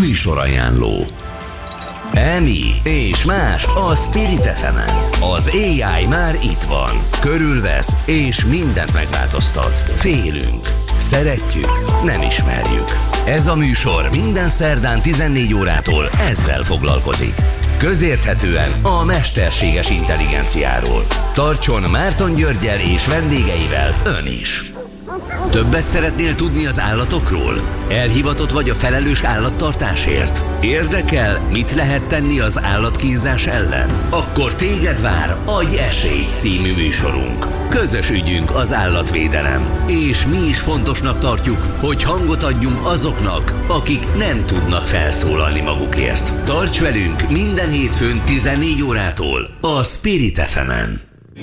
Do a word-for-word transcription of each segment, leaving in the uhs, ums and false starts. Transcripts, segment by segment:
Műsorajánló. Emi és más a Spirit ef emen. Az á i már itt van. Körülvesz és mindent megváltoztat. Félünk. Szeretjük. Nem ismerjük. Ez a műsor minden szerdán tizennégy órától ezzel foglalkozik. Közérthetően a mesterséges intelligenciáról. Tartson Márton Györggyel és vendégeivel ön is. Többet szeretnél tudni az állatokról? Elhivatott vagy a felelős állattartásért? Érdekel, mit lehet tenni az állatkínzás ellen? Akkor téged vár Adj esélyt című műsorunk. Közös ügyünk az állatvédelem, és mi is fontosnak tartjuk, hogy hangot adjunk azoknak, akik nem tudnak felszólalni magukért. Tarts velünk minden hétfőn tizennégy órától a Spirit ef emen.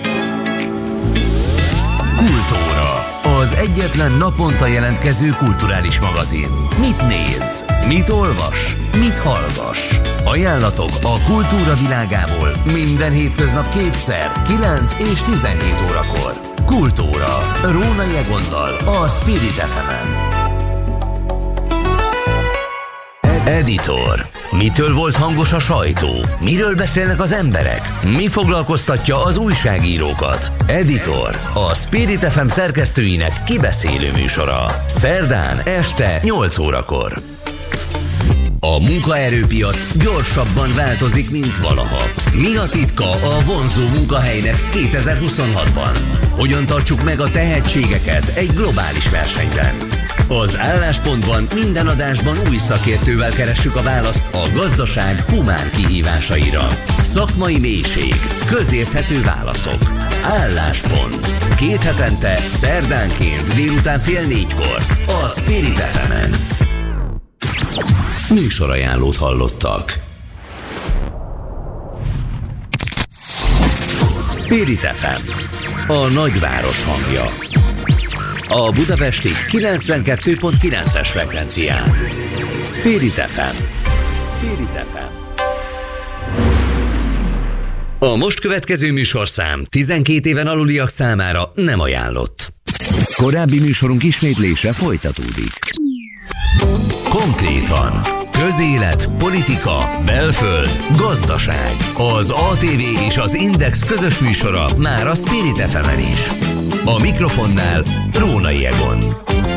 Kultúra. Az egyetlen naponta jelentkező kulturális magazin. Mit néz? Mit olvas? Mit hallgass? Ajánlatok a kultúra világából minden hétköznap kétszer, kilenc és tizenhét órakor. Kultúra. Rónai Egonnal a Spirit ef emen. Editor. Mitől volt hangos a sajtó? Miről beszélnek az emberek? Mi foglalkoztatja az újságírókat? Editor. A Spirit ef em szerkesztőinek kibeszélő műsora. Szerdán este nyolc órakor. A munkaerőpiac gyorsabban változik, mint valaha. Mi a titka a vonzó munkahelynek kétezer-huszonhatban? Hogyan tartsuk meg a tehetségeket egy globális versenyben? Az Álláspontban minden adásban új szakértővel keressük a választ a gazdaság humán kihívásaira. Szakmai mélység, közérthető válaszok. Álláspont. Két hetente, szerdánként délután fél négykor a Spirit ef emen. Műsorajánlót hallottak. Spirit ef em. A nagyváros hangja. A budapesti kilencvenkettő pont kilences frekvencián. Spirit ef em. Spirit ef em. A most következő műsorszám tizenkét éven aluliak számára nem ajánlott. Korábbi műsorunk ismétlése folytatódik. Konkrétan. Közélet, politika, belföld, gazdaság. Az á té vé és az Index közös műsora már a Spirit ef emen is. A mikrofonnál Rónai Egon.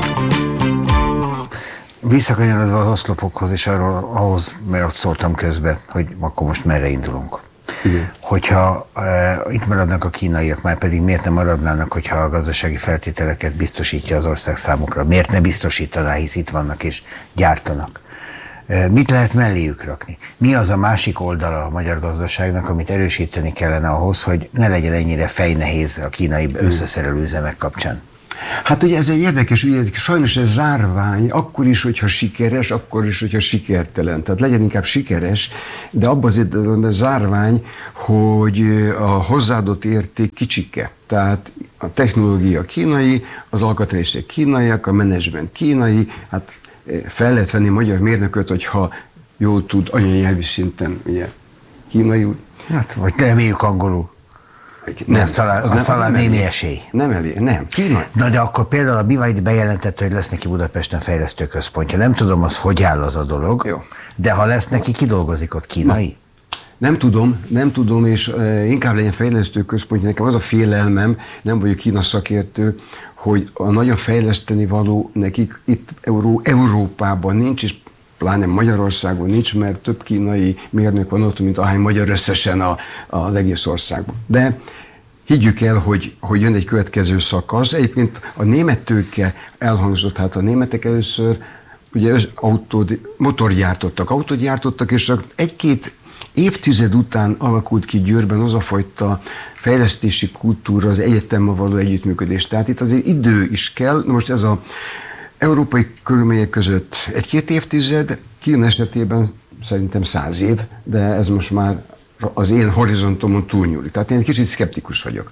Visszakanyarodva az oszlopokhoz és arról, ahhoz, mert ott szóltam közbe, hogy akkor most merre indulunk. Igen. Hogyha e, itt maradnak a kínaiak, már pedig miért nem maradnának, hogyha a gazdasági feltételeket biztosítja az ország számukra? Miért ne biztosítaná, hisz itt vannak és gyártanak? E, mit lehet melléjük rakni? Mi az a másik oldala a magyar gazdaságnak, amit erősíteni kellene ahhoz, hogy ne legyen ennyire fejnehéz a kínai összeszerelő üzemek kapcsán? Hát ugye ez egy érdekes ügy, sajnos ez zárvány, akkor is, hogyha sikeres, akkor is, hogyha sikertelen. Tehát legyen inkább sikeres, de abban az értelemben zárvány, hogy a hozzáadott érték kicsike. Tehát a technológia kínai, az alkatrészek kínaiak, a menedzsment kínai, hát fel lehet venni magyar mérnököt, hogyha jól tud anyanyelvi szinten ugye, kínai. Hát, vagy reméljük angolul. Nem, az talán, az az nem, talán nem némi elég. Esély. Nem elég, nem. Kína. Na de akkor például a bé vé i dé bejelentette, hogy lesz neki Budapesten fejlesztő központja. Nem tudom, az hogy áll az a dolog, jó. De ha lesz neki, ki dolgozik ott, kínai? Na. Nem tudom, nem tudom, és uh, inkább legyen fejlesztő központja. Nekem az a félelmem, nem vagyok Kína szakértő, hogy a nagyon fejleszteni való nekik itt Euró, Európában nincs, és pláne Magyarországon nincs, mert több kínai mérnök van ott, mint ahány magyar összesen a, az egész országban. De higgyük el, hogy, hogy jön egy következő szakasz. Egyébként a német tőke elhangzott, hát a németek először ugye autód, motorgyártottak, autót gyártottak, és csak egy-két évtized után alakult ki Győrben az a fajta fejlesztési kultúra, az egyetemmel való együttműködés. Tehát itt azért idő is kell. Na most ez a európai körülmények között egy-két évtized, Kína esetében szerintem száz év, de ez most már az én horizontomon túlnyúlik. Tehát én egy kicsit szkeptikus vagyok.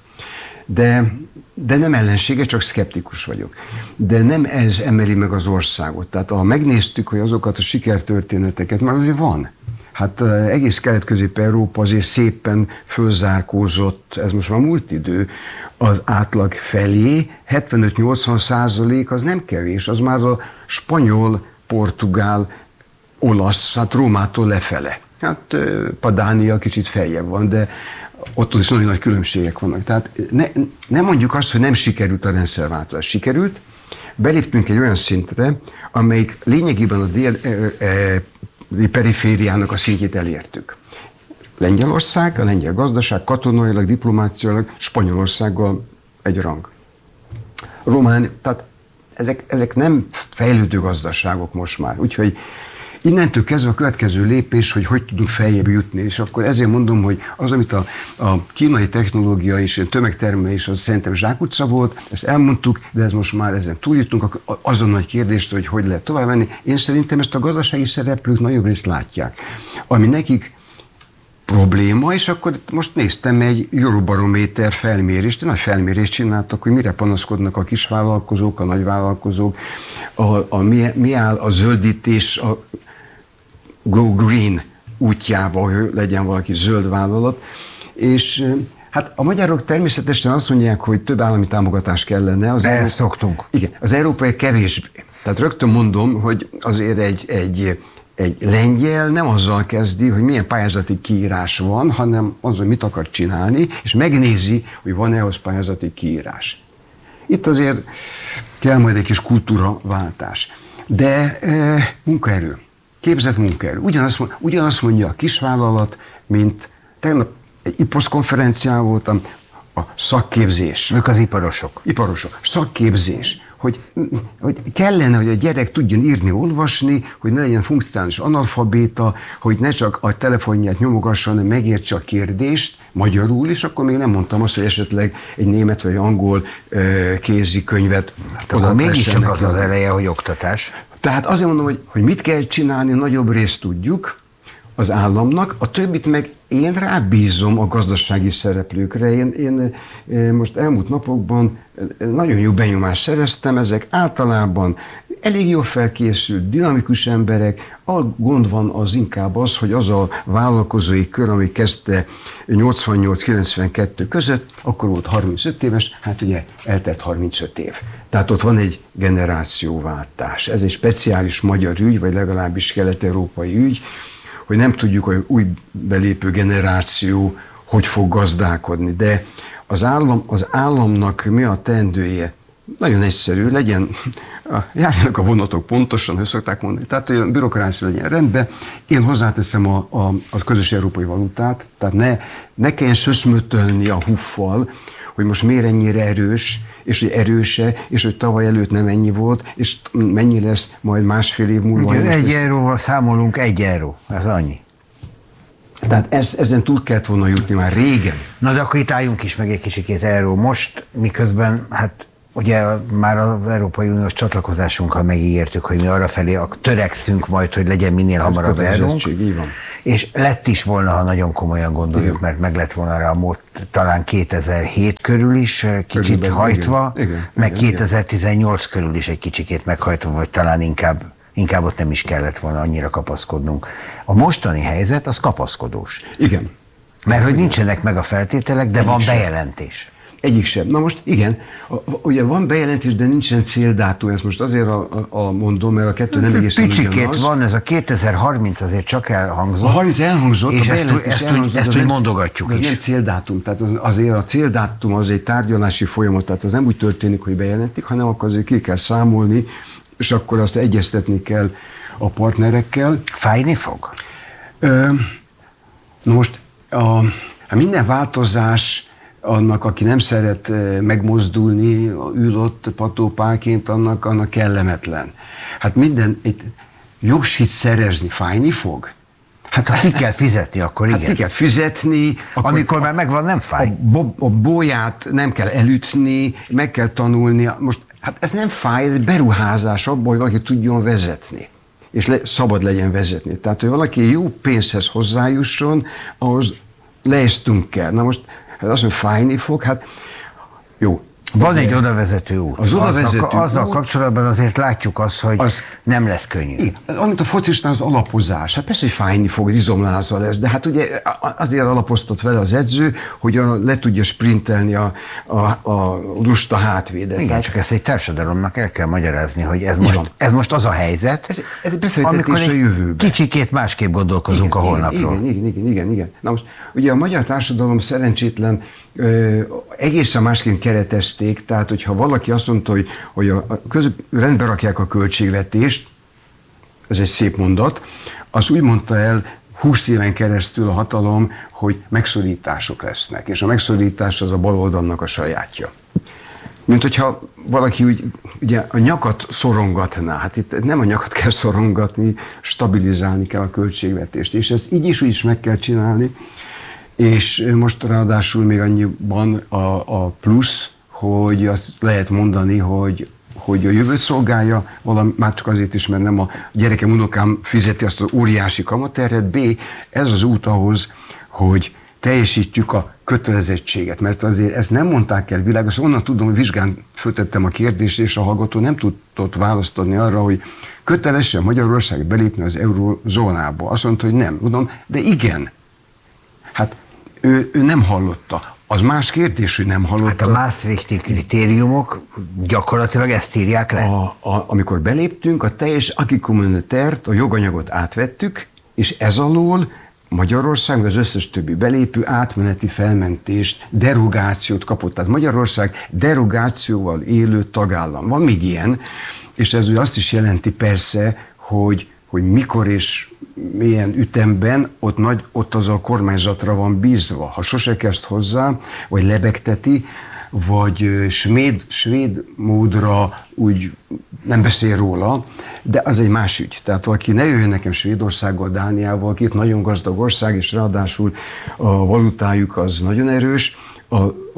De, de nem ellensége, csak szkeptikus vagyok. De nem ez emeli meg az országot. Tehát ha megnéztük, hogy azokat a sikertörténeteket, már azért van. Hát egész Kelet-Közép-Európa azért szépen fölzárkózott, ez most már múlt idő, az átlag felé, hetvenöt-nyolcvan százalék az nem kevés, az már a spanyol, portugál, olasz, hát Rómától lefele. Hát Padánia kicsit feljebb van, de ott is nagyon nagy különbségek vannak. Tehát ne, ne mondjuk azt, hogy nem sikerült a rendszerváltozás. Sikerült, beléptünk egy olyan szintre, amelyik lényegében a dél e, e, perifériának a szintjét elértük. Lengyelország, a lengyel gazdaság katonailag, diplomáciailag Spanyolországgal egy rang. Román, tehát ezek, ezek nem fejlődő gazdaságok most már. Úgyhogy innentől kezdve a következő lépés, hogy hogy tudunk feljebb jutni, és akkor ezért mondom, hogy az, amit a, a kínai technológia és a tömegtermelés, az szerintem zsákutca volt, ezt elmondtuk, de ez most már ezen túljutunk, azon nagy kérdést, hogy hogy lehet tovább menni. Én szerintem ezt a gazdasági szereplők nagyobb részt látják. Ami nekik probléma, és akkor most néztem egy Eurobarométer felmérést, egy nagy felmérést csináltak, hogy mire panaszkodnak a kisvállalkozók, a nagyvállalkozók, a, a, mi, mi áll a zöldítés, a Go Green útjába, hogy legyen valaki zöld vállalat, és hát a magyarok természetesen azt mondják, hogy több állami támogatás kellene. Az Ezt szoktunk. Igen, az európai kevésbé. Tehát rögtön mondom, hogy azért egy, egy Egy lengyel nem azzal kezdi, hogy milyen pályázati kiírás van, hanem az, hogy mit akar csinálni, és megnézi, hogy van-e ahhoz pályázati kiírás. Itt azért kell majd egy kis kultúraváltás. De e, munkaerő, képzett munkaerő. Ugyanazt, ugyanazt mondja a kisvállalat, mint tegnap egy I P O S konferencián voltam, a szakképzés. Ők az iparosok. Iparosok. Szakképzés. Hogy, hogy kellene, hogy a gyerek tudjon írni, olvasni, hogy ne legyen funkcionális analfabéta, hogy ne csak a telefonját nyomogassa, hanem megértse a kérdést magyarul, és akkor még nem mondtam azt, hogy esetleg egy német vagy angol kézikönyvet. Hát akkor mégiscsak az az eleje, hogy oktatás. Tehát azért mondom, hogy, hogy mit kell csinálni, nagyobb részt tudjuk az államnak, a többit meg én rábízom a gazdasági szereplőkre. Én, én, én most elmúlt napokban nagyon jó benyomást szereztem, ezek általában elég jól felkészült, dinamikus emberek. A gond van az inkább az, hogy az a vállalkozói kör, ami kezdte nyolcvannyolc kilencvenkettő között, akkor volt harmincöt éves, hát ugye eltelt harmincöt év. Tehát ott van egy generációváltás. Ez egy speciális magyar ügy, vagy legalábbis kelet-európai ügy, hogy nem tudjuk, hogy új belépő generáció hogy fog gazdálkodni, de az, állam, az államnak mi a teendője? Nagyon egyszerű, legyen, járjanak a vonatok pontosan, hogy szokták mondani, tehát hogy a bürokrácia legyen rendben, én hozzáteszem a, a, a közös európai valutát, tehát ne, ne kelljen söszmötölni a huffal, hogy most miért ennyire erős, és hogy erőse, és hogy tavaly előtt nem ennyi volt, és mennyi lesz majd másfél év múlva. Egy lesz... euróval számolunk, egy euró, ez annyi. Tehát ez, ezen túl kellett volna jutni már régen. Na de akkor itt álljunk is meg egy kicsikét euró. Most, miközben, hát ugye már az Európai Uniós csatlakozásunkkal megígértük, hogy mi arrafelé törekszünk majd, hogy legyen minél hát hamarabb eurónk. És lett is volna, ha nagyon komolyan gondoljuk, igen. Mert meg lett volna rá a mód talán kétezer-hét körül is kicsit Körülben, hajtva, igen, igen, meg igen, kétezer-tizennyolc igen. körül is egy kicsikét meghajtva, vagy talán inkább, inkább ott nem is kellett volna annyira kapaszkodnunk. A mostani helyzet az kapaszkodós. Igen. Mert hogy nincsenek meg a feltételek, de Egyik van sem. bejelentés. Egyik sem. Na most igen, ugye van bejelentés, de nincsen céldátum, ezt most azért a, a, a mondom, mert a kettő nem egészen ugyanaz. Picikét van, ez a kétezer-harminc azért csak elhangzott. A harminc elhangzott, és a ezt, ezt, elhangzott, ezt úgy mondogatjuk de is. Nem céldátum, tehát azért a céldátum az egy tárgyalási folyamat, tehát az nem úgy történik, hogy bejelentik, hanem akkor azért ki kell számolni, és akkor azt egyeztetni kell a partnerekkel. Fájni fog? Ö, na most a, a minden változás annak, aki nem szeret megmozdulni, ül ott patópálként, annak, annak kellemetlen. Hát minden, egy jogsit szerezni fájni fog? Hát ha ki kell fizetni, akkor igen. Hát ki kell fizetni. Amikor már megvan, nem fáj. A, bo, a bóját nem kell elütni, meg kell tanulni. Most, hát ez nem fáj, ez beruházás abban, hogy valaki tudjon vezetni. És le, szabad legyen vezetni. Tehát, hogy valaki jó pénzhez hozzájusson, ahhoz leesztünk kell. Na most, hát azt mondja, fájni fog, hát jó, Van egy odavezető út. Az odavezető azzal, azzal út, kapcsolatban azért látjuk azt, hogy az, nem lesz könnyű. Igen. Amit a focistán az alapozás. Hát persze, hogy fájni fog, izomláza lesz, de hát ugye azért alapoztat vele az edző, hogy a, le tudja sprintelni a, a, a lusta hátvédet. Igen, tehát, csak ezt egy társadalomnak el kell magyarázni, hogy ez most, ez most az a helyzet, ez, ez befektetés a jövőbe. Kicsikét másképp gondolkozunk igen, a holnapról. Igen, igen, igen, igen, igen. Na most ugye a magyar társadalom szerencsétlen ö, egészen másként keretezték, tehát hogyha valaki azt mondta, hogy, hogy a, a között rendbe rakják a költségvetést, ez egy szép mondat, az úgy mondta el húsz éven keresztül a hatalom, hogy megszorítások lesznek, és a megszorítás az a baloldalnak a sajátja. Mint hogyha valaki úgy, ugye a nyakat szorongatná, hát itt nem a nyakat kell szorongatni, stabilizálni kell a költségvetést, és ezt így is úgy is meg kell csinálni, és most ráadásul még annyiban a, a plusz, hogy azt lehet mondani, hogy hogy a jövőt szolgálja, valami, már csak azért is, mert nem a gyerekem, unokám fizeti azt az óriási kamatterhet, B, ez az út ahhoz, hogy teljesítjük a kötelezettséget, mert azért ezt nem mondták el világosan, onnan tudom, hogy vizsgán föltettem a kérdést, és a hallgató nem tudott választ adni arra, hogy kötelesen Magyarország belépni az eurózónába. Azt mondta, hogy nem. Mondom, de igen. Hát ő, ő nem hallotta. Az más kérdés, hogy nem hallotta. Hát a Maastrichti kritériumok gyakorlatilag ezt írják le. A, a, amikor beléptünk, a teljes acquis communautaire-t, a joganyagot átvettük, és ez alól Magyarország, vagy az összes többi belépő átmeneti felmentést, derogációt kapott. Tehát Magyarország derogációval élő tagállam. Van még ilyen, és ez azt is jelenti persze, hogy, hogy mikor és milyen ütemben ott, nagy, ott az a kormányzatra van bízva. Ha sose kezd hozzá, vagy lebegteti, vagy svéd, svéd módra úgy nem beszél róla, de az egy más ügy. Tehát valaki ne jöjjön nekem Svédországgal, Dániával, két nagyon gazdag ország, és ráadásul a valutájuk az nagyon erős, a,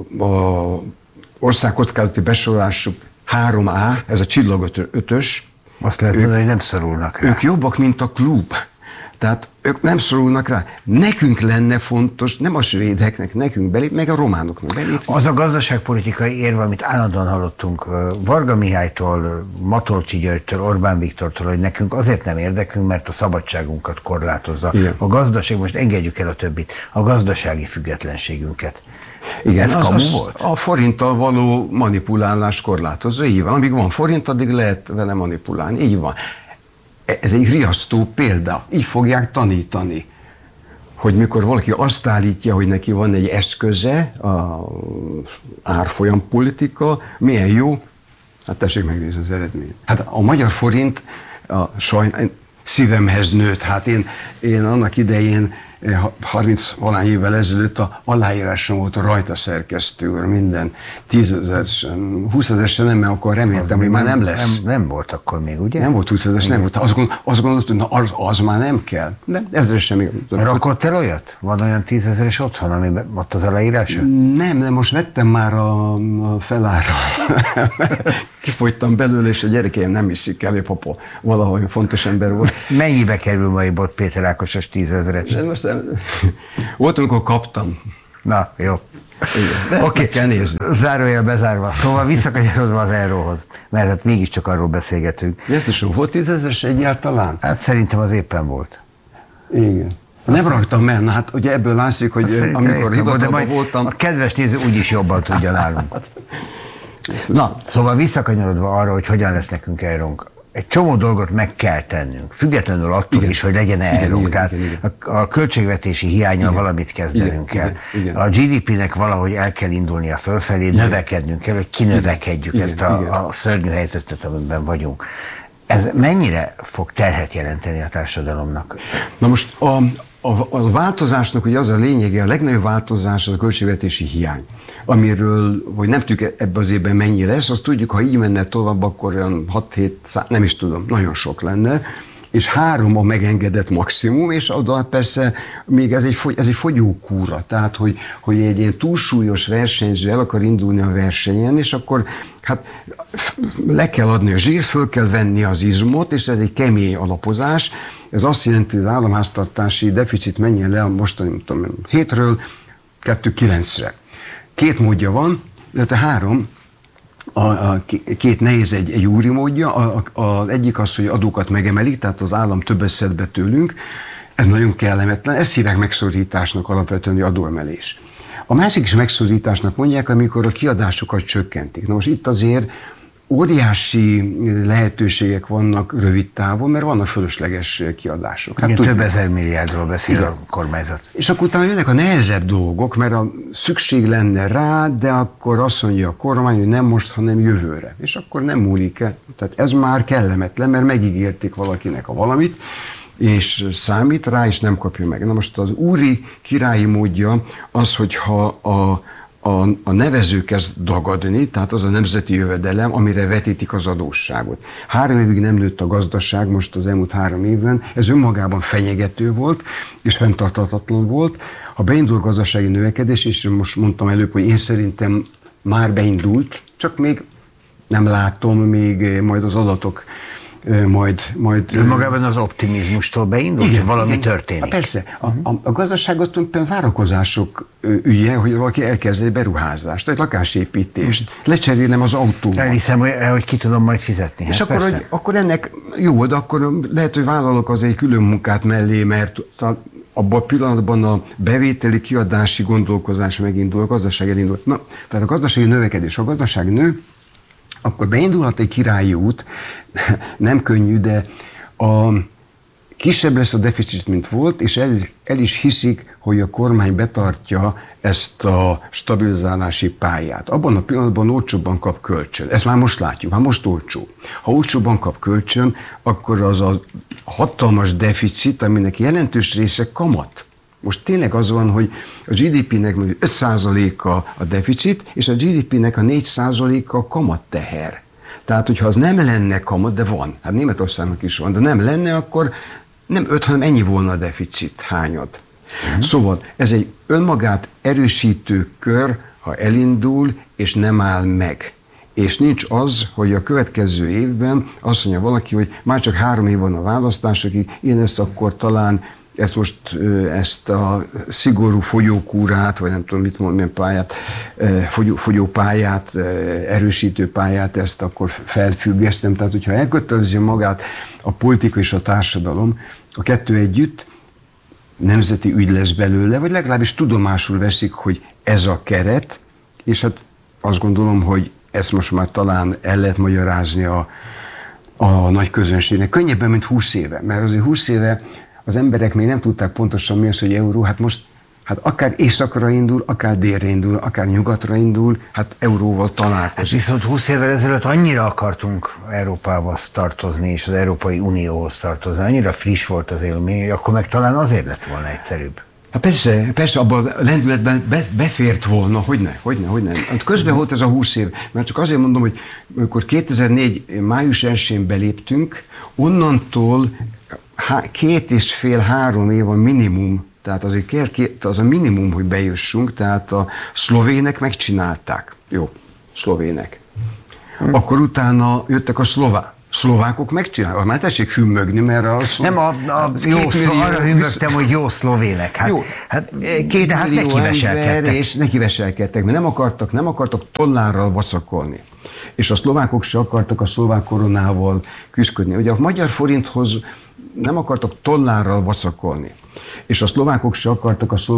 a országkockázati besorolásuk három á, ez a csillag ötös. Azt lehet mondani, hogy nem szorulnak rá. Ők jobbak, mint a klub. Tehát ők nem szorulnak rá. Nekünk lenne fontos, nem a svédeknek, nekünk belép, meg a románoknak belép. Az a gazdaságpolitikai érve, amit állandóan hallottunk Varga Mihálytól, Matolcsy Györgytől, Orbán Viktortól, hogy nekünk azért nem érdekünk, mert a szabadságunkat korlátozza. Igen. A gazdaság, most engedjük el a többit, a gazdasági függetlenségünket. Igen, ez az, kamu az volt? A forinttal való manipulálást korlátozza, így van. Amíg van forint, addig lehet vele manipulálni, így van. Ez egy riasztó példa. Így fogják tanítani, hogy mikor valaki azt állítja, hogy neki van egy eszköze, a árfolyampolitika, milyen jó, hát tessék megnézni az eredményt. Hát a magyar forint a sajn, szívemhez nőtt. Hát én, én annak idején harminc-valány évvel ezelőtt a aláírásom volt a rajta szerkesztő úr, minden tízezeresen, húszezeresen nem, mert akkor reméltem, az hogy már nem lesz. Nem, nem volt akkor még, ugye? Nem volt húszezer, nem volt. Azt, gond, azt gondoltam, hogy na, az, az már nem kell. De ezresen még. Rakott olyat? Van olyan tízezeres otthon, amiben ott az aláírása? Nem, nem, most vettem már a, a felára. Kifogytam belőle, és a gyerekeim nem hiszik el, hogy papa valahogy fontos ember volt. Mennyibe kerül mai Bot Péter Ákosos tízezeres? Volt, amikor kaptam. Na, jó. Oké, okay. Kell nézni. Zárójel bezárva. Szóval visszakanyarodva az euróhoz, mert hát mégiscsak arról beszélgetünk. Ez is volt tízezeres egyáltalán? Hát szerintem az éppen volt. Igen. Nem Aztán... raktam el, hát ugye ebből látszik, hogy amikor hivatalban voltam... A kedves néző úgyis jobban tudja nálunk. Na, szóval visszakanyarodva arra, hogy hogyan lesz nekünk eurónk. Egy csomó dolgot meg kell tennünk, függetlenül attól igen. is, hogy legyen eurónk. Tehát igen, igen. A, a költségvetési hiánnyal valamit kezdenünk kell. Igen, igen. A gé dé pének valahogy el kell indulnia fölfelé, igen. növekednünk kell, hogy kinövekedjük igen, ezt a, igen. a szörnyű helyzetet, amiben vagyunk. Ez mennyire fog terhet jelenteni a társadalomnak? Na most a, a, a változásnak ugye az a lényege, a legnagyobb változás az a költségvetési hiány, amiről, hogy nem tudjuk ebben az évben mennyi lesz, azt tudjuk, ha így menne tovább, akkor olyan hat-hét, nem is tudom, nagyon sok lenne, és három a megengedett maximum, és oda persze még ez egy, ez egy fogyókúra, tehát hogy, hogy egy ilyen túlsúlyos versenyző el akar indulni a versenyen, és akkor hát le kell adni a zsírt, föl kell venni az izmot, és ez egy kemény alapozás. Ez azt jelenti, hogy az államháztartási deficit menjen le a mostani, nem tudom, hétről kettő kilencre. Két módja van, illetve három, a, a két nehéz egy, egy úri módja. A, a, az egyik az, hogy adókat megemelik, tehát az állam többet szed be tőlünk. Ez nagyon kellemetlen. Ezt hívják megszorításnak alapvetően, adóemelés. A másik is megszorításnak mondják, amikor a kiadásokat csökkentik. Na most itt azért óriási lehetőségek vannak rövid távon, mert vannak fölösleges kiadások. Hát több ezer milliárdról beszél igen. a kormányzat. És akkor utána jönnek a nehezebb dolgok, mert a szükség lenne rá, de akkor azt mondja a kormány, hogy nem most, hanem jövőre. És akkor nem múlik el. Tehát ez már kellemetlen, mert megígérték valakinek a valamit, és számít rá, és nem kapja meg. Na most az úri királyi módja az, hogyha a A, a nevező kezd dagadni, tehát az a nemzeti jövedelem, amire vetítik az adósságot. Három évig nem nőtt a gazdaság, most az elmúlt három évben, ez önmagában fenyegető volt, és fenntarthatatlan volt. Ha beindul gazdasági növekedés, és most mondtam előbb, hogy én szerintem már beindult, csak még nem látom, még majd az adatok majd... majd önmagában az optimizmustól beindult, igen, hogy valami igen, történik. Ha persze. A, a, a gazdaság az tulajdonképpen várakozások ügye, hogy valaki elkezd egy beruházást, egy lakásépítést, lecserélnem az autómat. Elhiszem, hogy, hogy ki tudom majd fizetni. És hát akkor, hogy, akkor ennek jó, de akkor lehet, hogy vállalok az egy külön munkát mellé, mert abban a pillanatban a bevételi kiadási gondolkozás megindul, a gazdaság elindul. Na, tehát a gazdasági növekedés, a gazdaság nő, akkor beindulhat egy királyi út, nem könnyű, de a kisebb lesz a deficit, mint volt, és el, el is hiszik, hogy a kormány betartja ezt a stabilizálási pályát. Abban a pillanatban olcsóbban kap kölcsön. Ezt már most látjuk, már most olcsó. Ha olcsóbban kap kölcsön, akkor az a hatalmas deficit, aminek jelentős része kamat. Most tényleg az van, hogy a gé dé pének öt százaléka a deficit, és a gé dé pének a négy százaléka a kamatteher. Tehát, hogyha az nem lenne kamat, de van, hát Németországnak is van, de nem lenne, akkor nem öt, hanem ennyi volna a deficit hányad. Uh-huh. Szóval ez egy önmagát erősítő kör, ha elindul, és nem áll meg. És nincs az, hogy a következő évben azt mondja valaki, hogy már csak három év van a választásokig, én ezt akkor talán ezt most, ezt a szigorú folyókúrát, vagy nem tudom mit mondom, milyen pályát, fogyó, fogyópályát, erősítő pályát, ezt akkor felfüggesztem. Tehát, hogyha elkötelezi magát a politika és a társadalom, a kettő együtt nemzeti ügy lesz belőle, vagy legalábbis tudomásul veszik, hogy ez a keret, és hát azt gondolom, hogy ezt most már talán el lehet magyarázni a, a nagy közönségnek. Könnyebben, mint húsz éve, mert azért húsz éve az emberek még nem tudták pontosan mi az, hogy euró, hát most hát akár északra indul, akár délre indul, akár nyugatra indul, hát euróval találkozik. Hát viszont húsz évvel ezelőtt annyira akartunk Európához tartozni, és az Európai Unióhoz tartozni, annyira friss volt az élmény, hogy akkor meg talán azért lett volna egyszerűbb. Hát persze, persze, abban a lendületben be, befért volna, hogyne, hogyne, hogyne. Közben volt ez a húsz év, mert csak azért mondom, hogy amikor kétezer-négy május elsején beléptünk, onnantól há, két és fél, három év a minimum, tehát azért kell, az a minimum, hogy bejussunk, tehát a szlovének megcsinálták. Jó, szlovének. Hmm. Akkor utána jöttek a szlovák. Szlovákok megcsinálják, már tessék hümmögni, mert a szlo... Nem, a, a jó szlo... arra hümmögtem, hogy jó szlovének. Hát, jó. hát, két, hát nekiveselkedtek. És nekiveselkedtek, mert nem akartak, nem akartak tollárral vacakolni. És a szlovákok se akartak a szlovák koronával küzdködni. Ugye a magyar forinthoz nem akartak tollárral vacakolni. És a szlovákok se akartak a